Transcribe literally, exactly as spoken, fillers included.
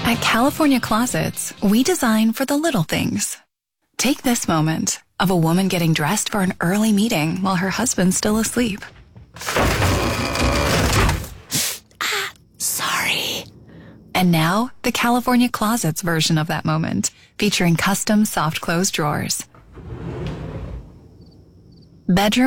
At California Closets, we design for the little things. Take this moment of a woman getting dressed for an early meeting while her husband's still asleep. Ah, sorry. And now, the California Closets version of that moment, featuring custom soft close drawers. Bedroom